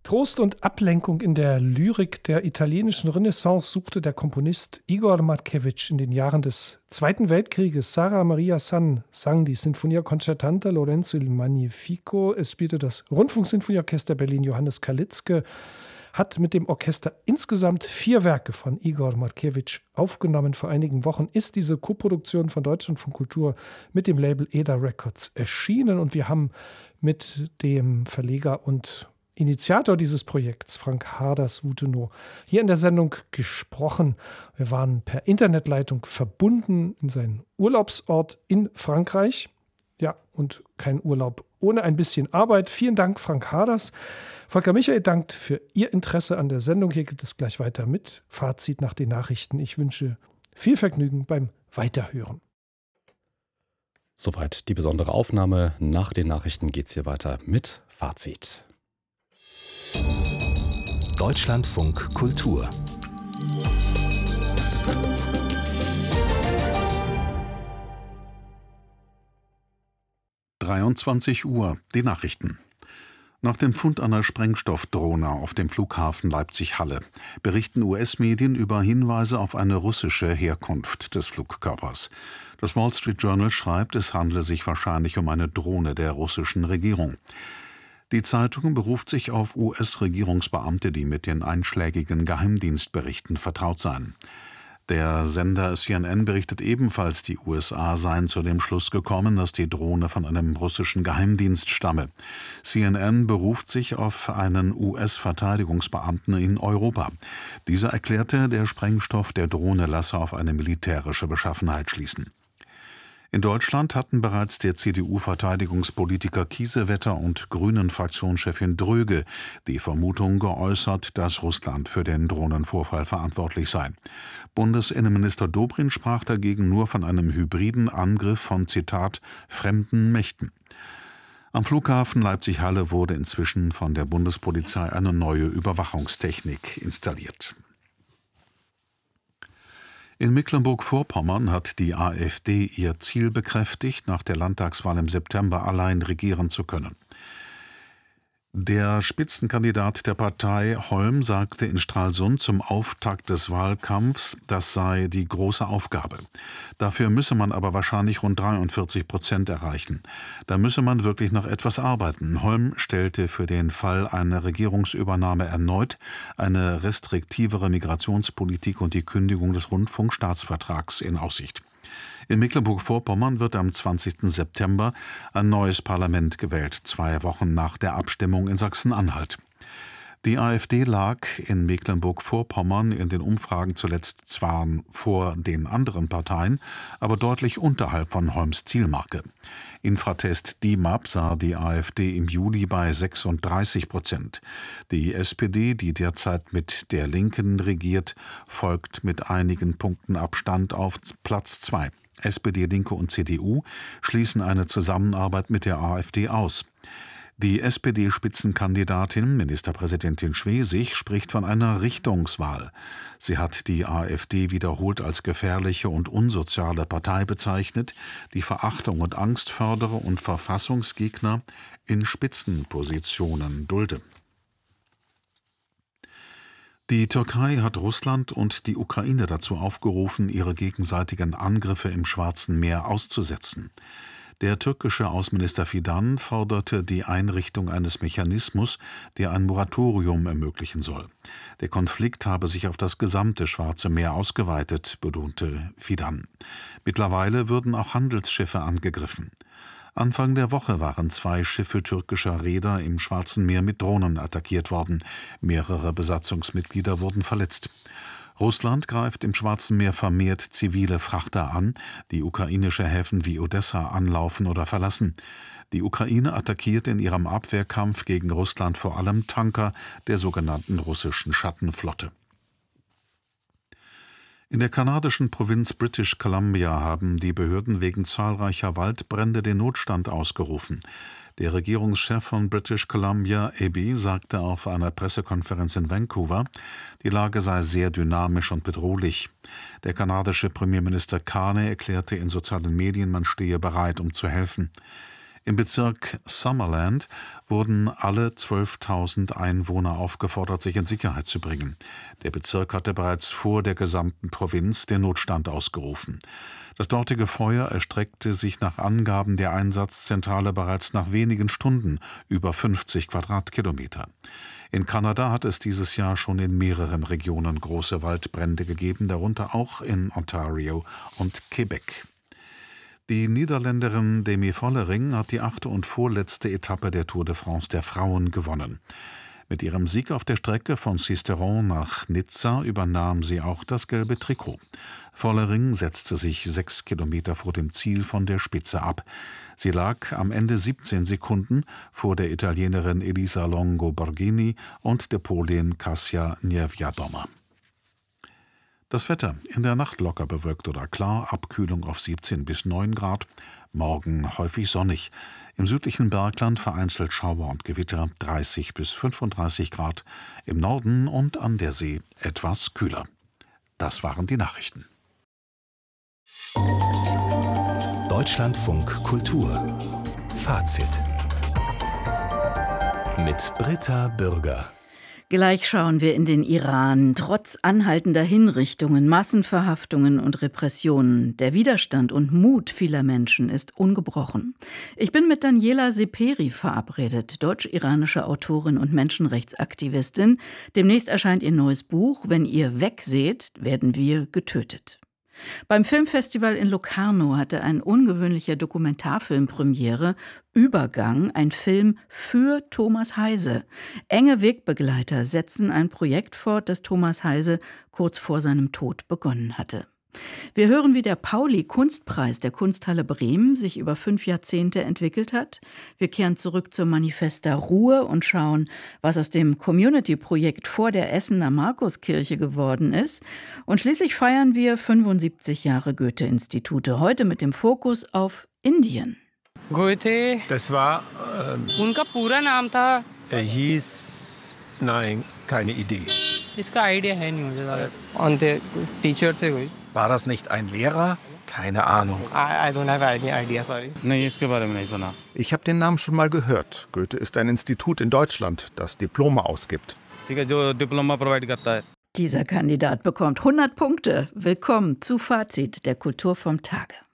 Trost und Ablenkung in der Lyrik der italienischen Renaissance suchte der Komponist Igor Markewitsch in den Jahren des Zweiten Weltkrieges. Sara Maria San sang die Sinfonia Concertante Lorenzo il Magnifico. Es spielte das Rundfunksinfonieorchester Berlin. Johannes Kalitzke hat mit dem Orchester insgesamt 4 Werke von Igor Markewitsch aufgenommen. Vor einigen Wochen ist diese Koproduktion von Deutschlandfunk Kultur mit dem Label EDA Records erschienen. Und wir haben mit dem Verleger und Initiator dieses Projekts, Frank Harders-Wuthenow, hier in der Sendung gesprochen. Wir waren per Internetleitung verbunden in seinen Urlaubsort in Frankreich. Ja, und kein Urlaub ohne ein bisschen Arbeit. Vielen Dank, Frank Harders. Volker Michael dankt für Ihr Interesse an der Sendung. Hier geht es gleich weiter mit Fazit nach den Nachrichten. Ich wünsche viel Vergnügen beim Weiterhören. Soweit die besondere Aufnahme. Nach den Nachrichten geht es hier weiter mit Fazit. Deutschlandfunk Kultur 23 Uhr, die Nachrichten. Nach dem Fund einer Sprengstoffdrohne auf dem Flughafen Leipzig-Halle berichten US-Medien über Hinweise auf eine russische Herkunft des Flugkörpers. Das Wall Street Journal schreibt, es handle sich wahrscheinlich um eine Drohne der russischen Regierung. Die Zeitung beruft sich auf US-Regierungsbeamte, die mit den einschlägigen Geheimdienstberichten vertraut seien. Der Sender CNN berichtet ebenfalls, die USA seien zu dem Schluss gekommen, dass die Drohne von einem russischen Geheimdienst stamme. CNN beruft sich auf einen US-Verteidigungsbeamten in Europa. Dieser erklärte, der Sprengstoff der Drohne lasse auf eine militärische Beschaffenheit schließen. In Deutschland hatten bereits der CDU-Verteidigungspolitiker Kiesewetter und Grünen-Fraktionschefin Dröge die Vermutung geäußert, dass Russland für den Drohnenvorfall verantwortlich sei. Bundesinnenminister Dobrindt sprach dagegen nur von einem hybriden Angriff von, Zitat, fremden Mächten. Am Flughafen Leipzig-Halle wurde inzwischen von der Bundespolizei eine neue Überwachungstechnik installiert. In Mecklenburg-Vorpommern hat die AfD ihr Ziel bekräftigt, nach der Landtagswahl im September allein regieren zu können. Der Spitzenkandidat der Partei, Holm, sagte in Stralsund zum Auftakt des Wahlkampfs, das sei die große Aufgabe. Dafür müsse man aber wahrscheinlich rund 43% erreichen. Da müsse man wirklich noch etwas arbeiten. Holm stellte für den Fall einer Regierungsübernahme erneut eine restriktivere Migrationspolitik und die Kündigung des Rundfunkstaatsvertrags in Aussicht. In Mecklenburg-Vorpommern wird am 20. September ein neues Parlament gewählt, 2 Wochen nach der Abstimmung in Sachsen-Anhalt. Die AfD lag in Mecklenburg-Vorpommern in den Umfragen zuletzt zwar vor den anderen Parteien, aber deutlich unterhalb von Holms Zielmarke. Infratest DIMAP sah die AfD im Juli bei 36%. Die SPD, die derzeit mit der Linken regiert, folgt mit einigen Punkten Abstand auf Platz 2. SPD, Linke und CDU schließen eine Zusammenarbeit mit der AfD aus. Die SPD-Spitzenkandidatin, Ministerpräsidentin Schwesig, spricht von einer Richtungswahl. Sie hat die AfD wiederholt als gefährliche und unsoziale Partei bezeichnet, die Verachtung und Angst fördere und Verfassungsgegner in Spitzenpositionen dulde. Die Türkei hat Russland und die Ukraine dazu aufgerufen, ihre gegenseitigen Angriffe im Schwarzen Meer auszusetzen. Der türkische Außenminister Fidan forderte die Einrichtung eines Mechanismus, der ein Moratorium ermöglichen soll. Der Konflikt habe sich auf das gesamte Schwarze Meer ausgeweitet, betonte Fidan. Mittlerweile würden auch Handelsschiffe angegriffen. Anfang der Woche waren 2 Schiffe türkischer Reeder im Schwarzen Meer mit Drohnen attackiert worden. Mehrere Besatzungsmitglieder wurden verletzt. Russland greift im Schwarzen Meer vermehrt zivile Frachter an, die ukrainische Häfen wie Odessa anlaufen oder verlassen. Die Ukraine attackiert in ihrem Abwehrkampf gegen Russland vor allem Tanker der sogenannten russischen Schattenflotte. In der kanadischen Provinz British Columbia haben die Behörden wegen zahlreicher Waldbrände den Notstand ausgerufen. Der Regierungschef von British Columbia, Eby, sagte auf einer Pressekonferenz in Vancouver, die Lage sei sehr dynamisch und bedrohlich. Der kanadische Premierminister Carney erklärte in sozialen Medien, man stehe bereit, um zu helfen. Im Bezirk Summerland wurden alle 12.000 Einwohner aufgefordert, sich in Sicherheit zu bringen. Der Bezirk hatte bereits vor der gesamten Provinz den Notstand ausgerufen. Das dortige Feuer erstreckte sich nach Angaben der Einsatzzentrale bereits nach wenigen Stunden über 50 Quadratkilometer. In Kanada hat es dieses Jahr schon in mehreren Regionen große Waldbrände gegeben, darunter auch in Ontario und Quebec. Die Niederländerin Demi Vollering hat die 8. und vorletzte Etappe der Tour de France der Frauen gewonnen. Mit ihrem Sieg auf der Strecke von Sisteron nach Nizza übernahm sie auch das gelbe Trikot. Vollering setzte sich 6 Kilometer vor dem Ziel von der Spitze ab. Sie lag am Ende 17 Sekunden vor der Italienerin Elisa Longo Borghini und der Polin Kasia Niewiadoma. Das Wetter: in der Nacht locker bewölkt oder klar, Abkühlung auf 17 bis 9 Grad. Morgen häufig sonnig. Im südlichen Bergland vereinzelt Schauer und Gewitter, 30 bis 35 Grad. Im Norden und an der See etwas kühler. Das waren die Nachrichten. Deutschlandfunk Kultur Fazit mit Britta Bürger. Gleich schauen wir in den Iran. Trotz anhaltender Hinrichtungen, Massenverhaftungen und Repressionen, der Widerstand und Mut vieler Menschen ist ungebrochen. Ich bin mit Daniela Seperi verabredet, deutsch-iranische Autorin und Menschenrechtsaktivistin. Demnächst erscheint ihr neues Buch »Wenn ihr wegseht, werden wir getötet«. Beim Filmfestival in Locarno hatte ein ungewöhnlicher Dokumentarfilm Premiere, Übergang, ein Film für Thomas Heise. Enge Wegbegleiter setzen ein Projekt fort, das Thomas Heise kurz vor seinem Tod begonnen hatte. Wir hören, wie der Pauli-Kunstpreis der Kunsthalle Bremen sich über 5 Jahrzehnte entwickelt hat. Wir kehren zurück zur Manifesta Ruhe und schauen, was aus dem Community-Projekt vor der Essener Markuskirche geworden ist. Und schließlich feiern wir 75 Jahre Goethe-Institute, heute mit dem Fokus auf Indien. Goethe, Das war, उनका पूरा नाम था, er hieß, nein, keine Idee. इसका आइडिया है नहीं मुझे ज़्यादा. Und der Teacher थे कोई. War das nicht ein Lehrer? Keine Ahnung. I don't have any idea, sorry. नहीं इसके बारे में नहीं सुना. Ich habe den Namen schon mal gehört. Goethe ist ein Institut in Deutschland, das Diplome ausgibt. ठीक है जो डिप्लोमा प्रोवाइड करता है. Dieser Kandidat bekommt 100 Punkte. Willkommen zu Fazit der Kultur vom Tage.